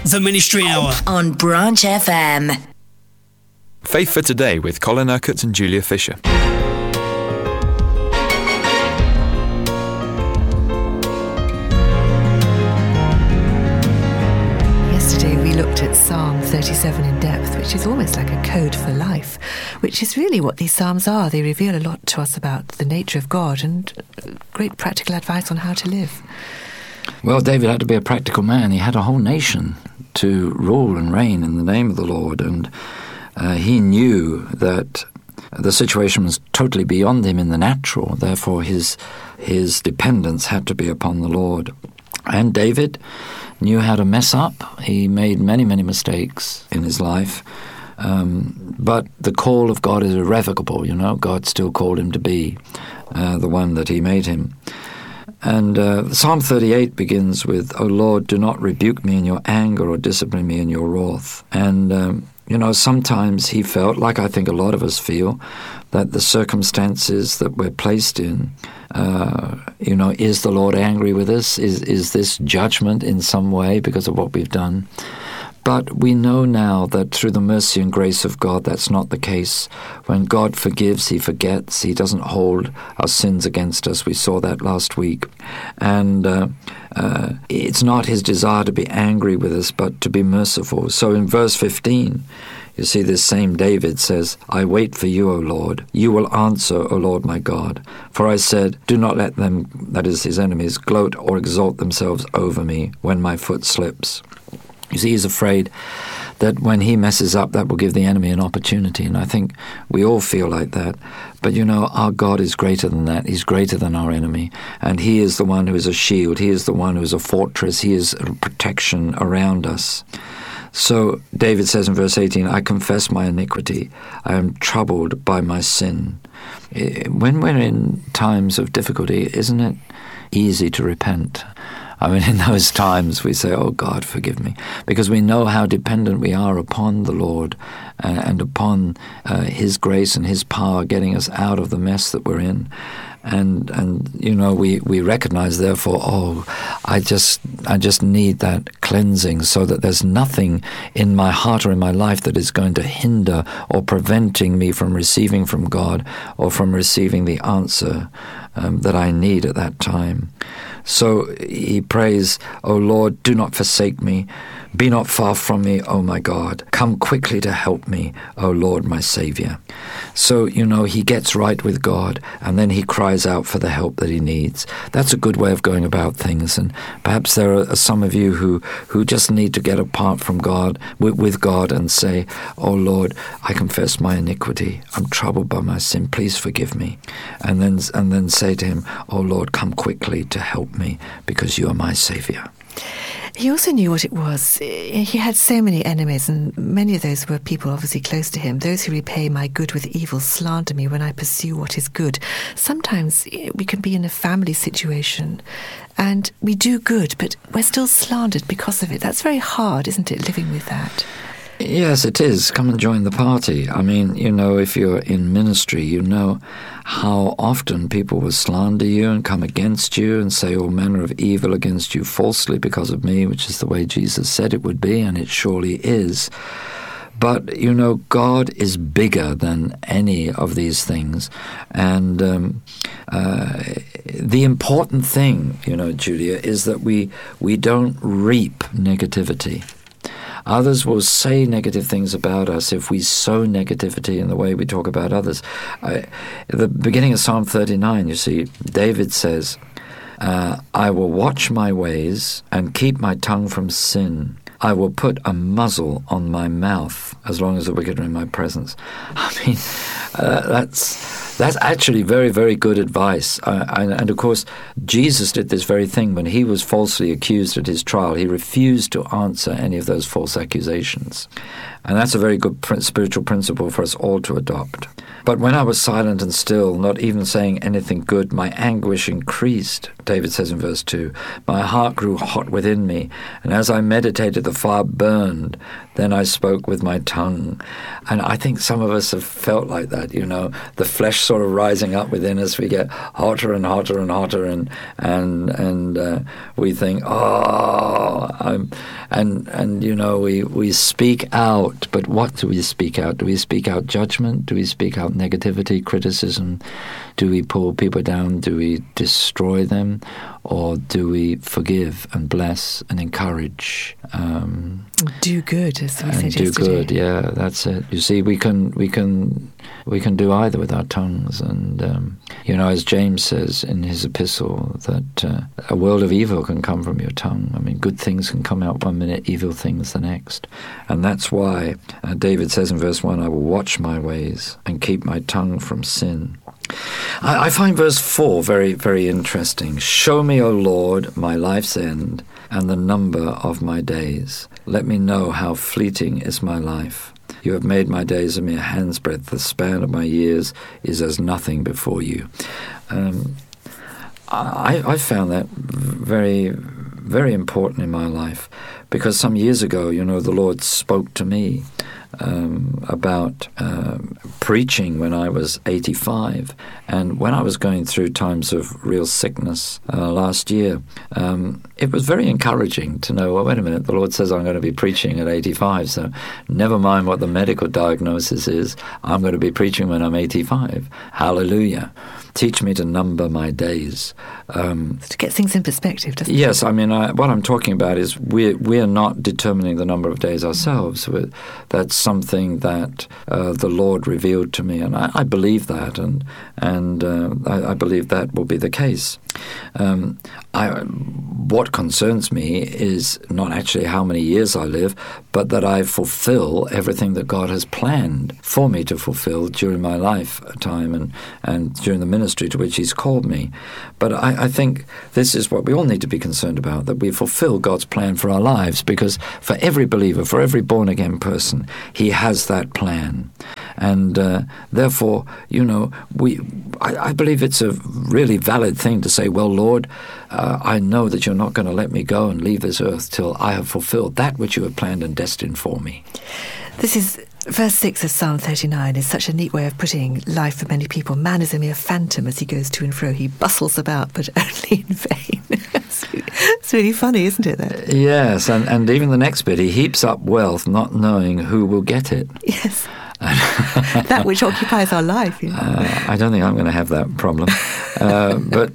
The Ministry Hour on Branch FM. Faith for Today with Colin Urquhart and Julia Fisher. Yesterday we looked at Psalm 37 in depth, which is almost like a code for life, which is really what these psalms are. They reveal a lot to us about the nature of God and great practical advice on how to live. Well, David had to be a practical man. He had a whole nation to rule and reign in the name of the Lord, and he knew that the situation was totally beyond him in the natural. Therefore, his dependence had to be upon the Lord. And David knew how to mess up. He made many, many mistakes in his life, but the call of God is irrevocable. You know, God still called him to be the one that he made him. And Psalm 38 begins with, "O Lord, do not rebuke me in your anger or discipline me in your wrath." And, sometimes he felt, like I think a lot of us feel, that the circumstances that we're placed in, is the Lord angry with us? Is this judgment in some way because of what we've done? But we know now that through the mercy and grace of God, that's not the case. When God forgives, he forgets. He doesn't hold our sins against us. We saw that last week. And it's not his desire to be angry with us, but to be merciful. So in verse 15, you see this same David says, "I wait for you, O Lord. You will answer, O Lord my God. For I said, do not let them," that is his enemies, "gloat or exalt themselves over me when my foot slips." You see, he's afraid that when he messes up, that will give the enemy an opportunity. And I think we all feel like that. But, our God is greater than that. He's greater than our enemy. And he is the one who is a shield. He is the one who is a fortress. He is a protection around us. So David says in verse 18, "I confess my iniquity. I am troubled by my sin." When we're in times of difficulty, isn't it easy to repent? I mean, in those times we say, "Oh God, forgive me," because we know how dependent we are upon the Lord and upon his grace and his power getting us out of the mess that we're in. And we recognize, therefore, I just need that cleansing so that there's nothing in my heart or in my life that is going to hinder or preventing me from receiving from God or from receiving the answer that I need at that time. So he prays, "O Lord, do not forsake me. Be not far from me, O my God. Come quickly to help me, O Lord, my Savior." So, he gets right with God, and then he cries out for the help that he needs. That's a good way of going about things, and perhaps there are some of you who just need to get apart from God, with God, and say, "Oh Lord, I confess my iniquity. I'm troubled by my sin. Please forgive me." And then say to him, "Oh Lord, come quickly to help me, because you are my Savior." He also knew what it was. He had so many enemies, and many of those were people obviously close to him. "Those who repay my good with evil slander me when I pursue what is good." Sometimes we can be in a family situation and we do good, but we're still slandered because of it. That's very hard, isn't it, living with that? Yes, it is. Come and join the party. I mean, if you're in ministry, you know how often people will slander you and come against you and say all manner of evil against you falsely because of me, which is the way Jesus said it would be, and it surely is. But, God is bigger than any of these things. And the important thing, Julia, is that we don't reap negativity. Others will say negative things about us if we sow negativity in the way we talk about others. At the beginning of Psalm 39, you see, David says, "I will watch my ways and keep my tongue from sin. I will put a muzzle on my mouth as long as the wicked are in my presence." I mean, that's actually very, very good advice. And of course, Jesus did this very thing when he was falsely accused at his trial. He refused to answer any of those false accusations. And that's a very good spiritual principle for us all to adopt. "But when I was silent and still, not even saying anything good, my anguish increased," David says in verse 2. "My heart grew hot within me, and as I meditated, the fire burned. Then I spoke with my tongue." And I think some of us have felt like that, the flesh sort of rising up within us. We get hotter and hotter and hotter, and we think, And you know, we speak out, but what do we speak out? Do we speak out judgment? Do we speak out negativity, criticism? Do we pull people down? Do we destroy them? Or do we forgive and bless and encourage? Do good, as we said do yesterday. good, yeah, that's it. You see, we can do either with our tongues, and you know, as James says in his epistle, that a world of evil can come from your tongue. I mean, good things can come out one minute, evil things the next, and that's why David says in verse 1, "I will watch my ways and keep my tongue from sin." I find verse 4 very, very interesting. "Show me, O Lord, my life's end and the number of my days. Let me know how fleeting is my life. You have made my days a mere hand's breadth. The span of my years is as nothing before you." I found that very, very important in my life, because some years ago, you know, the Lord spoke to me about preaching when I was 85. And when I was going through times of real sickness last year, it was very encouraging to know, well, wait a minute, the Lord says I'm going to be preaching at 85, so never mind what the medical diagnosis is, I'm going to be preaching when I'm 85. Hallelujah. Teach me to number my days. To get things in perspective, doesn't it? Yes, I mean, what I'm talking about is we're not determining the number of days ourselves. That's something that the Lord revealed to me, and I believe that, and I believe that will be the case. What concerns me is not actually how many years I live, but that I fulfill everything that God has planned for me to fulfill during my lifetime and during the ministry to which He's called me. But I think this is what we all need to be concerned about, that we fulfill God's plan for our lives, because for every believer, for every born-again person, He has that plan. And therefore, you know, I believe it's a really valid thing to say, well, Lord, I know that You're not going to let me go and leave this earth till I have fulfilled that which You have planned and destined for me. This is verse 6 of Psalm 39 is such a neat way of putting life for many people. Man is a mere phantom as he goes to and fro. He bustles about, but only in vain. It's really funny, isn't it, though? Yes, and even the next bit, he heaps up wealth, not knowing who will get it. Yes. That which occupies our life. You know? I don't think I'm going to have that problem. But,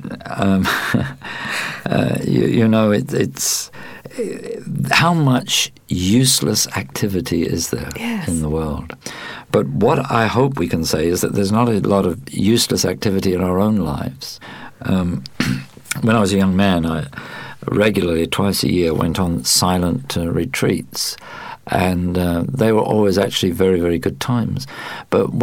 you know, it's how much useless activity is there in the world? But what I hope we can say is that there's not a lot of useless activity in our own lives. When I was a young man, I regularly, twice a year, went on silent retreats. And they were always actually very, very good times. But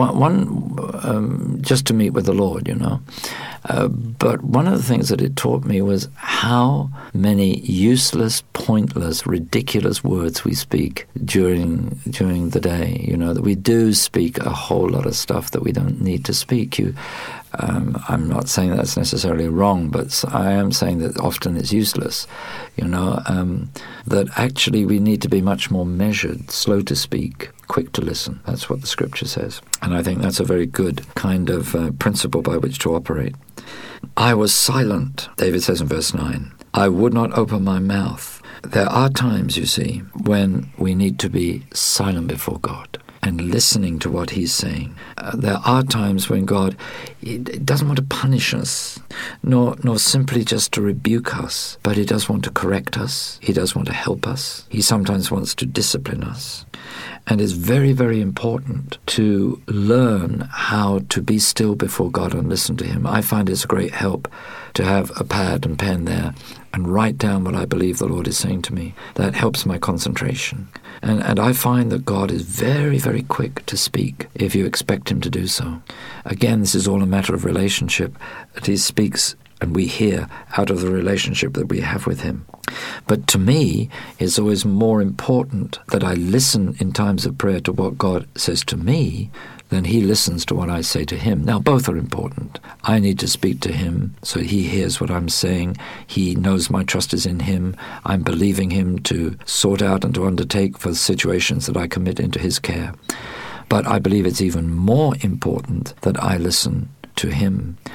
one just to meet with the Lord, you know. But one of the things that it taught me was how many useless, pointless, ridiculous words we speak during the day. You know, that we do speak a whole lot of stuff that we don't need to speak. I'm not saying that's necessarily wrong, but I am saying that often it's useless. You know, that actually we need to be much more measured, slow to speak, quick to listen. That's what the Scripture says. And I think that's a very good kind of principle by which to operate. I was silent, David says in verse 9. I would not open my mouth. There are times, you see, when we need to be silent before God and listening to what He's saying. There are times when God doesn't want to punish us, nor simply just to rebuke us, but He does want to correct us. He does want to help us. He sometimes wants to discipline us. And it's very, very important to learn how to be still before God and listen to Him. I find it's a great help to have a pad and pen there and write down what I believe the Lord is saying to me. That helps my concentration. And I find that God is very, very quick to speak if you expect Him to do so. Again, this is all a matter of relationship, that He speaks and we hear out of the relationship that we have with Him. But to me, it's always more important that I listen in times of prayer to what God says to me than He listens to what I say to Him. Now, both are important. I need to speak to Him so He hears what I'm saying. He knows my trust is in Him. I'm believing Him to sort out and to undertake for situations that I commit into His care. But I believe it's even more important that I listen to Him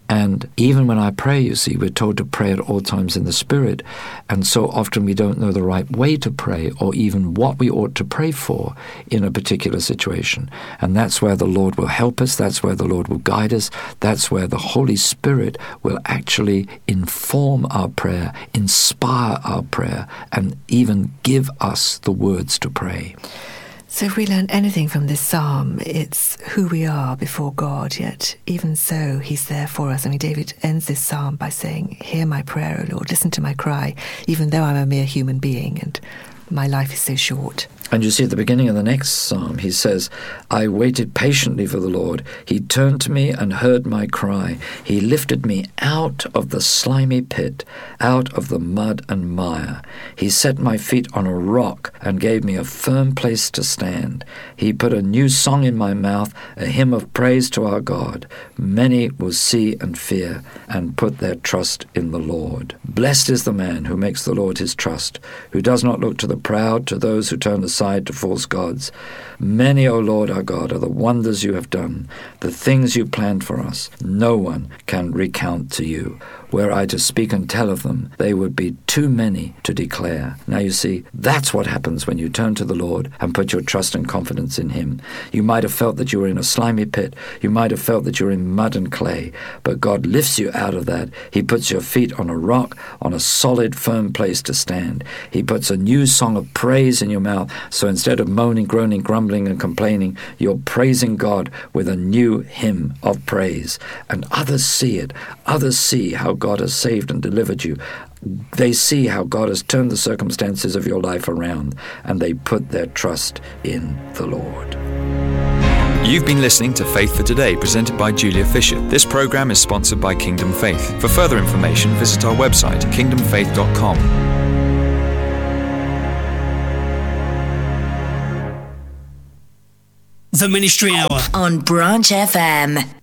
And even when I pray, you see, we're told to pray at all times in the Spirit. And so often we don't know the right way to pray or even what we ought to pray for in a particular situation. And that's where the Lord will help us. That's where the Lord will guide us. That's where the Holy Spirit will actually inform our prayer, inspire our prayer, and even give us the words to pray. So if we learn anything from this psalm, it's who we are before God, yet even so, he's there for us. I mean, David ends this psalm by saying, "Hear my prayer, O Lord, listen to my cry, even though I'm a mere human being and my life is so short." And you see at the beginning of the next psalm, he says, "I waited patiently for the Lord. He turned to me and heard my cry. He lifted me out of the slimy pit, out of the mud and mire. He set my feet on a rock and gave me a firm place to stand. He put a new song in my mouth, a hymn of praise to our God. Many will see and fear and put their trust in the Lord. Blessed is the man who makes the Lord his trust, who does not look to the proud, to those who turn aside to false gods. Many, O Lord our God, are the wonders you have done, the things you planned for us. No one can recount to you. Were I to speak and tell of them, they would be too many to declare." Now you see, that's what happens when you turn to the Lord and put your trust and confidence in him. You might have felt that you were in a slimy pit. You might have felt that you're in mud and clay. But God lifts you out of that. He puts your feet on a rock, on a solid, firm place to stand. He puts a new song of praise in your mouth. So instead of moaning, groaning, grumbling, and complaining, you're praising God with a new hymn of praise. And others see it. Others see how God has saved and delivered you. They see how God has turned the circumstances of your life around, and they put their trust in the Lord. You've been listening to Faith for Today, presented by Julia Fisher. This program is sponsored by Kingdom Faith. For further information, visit our website, kingdomfaith.com. The Ministry Hour on Branch FM.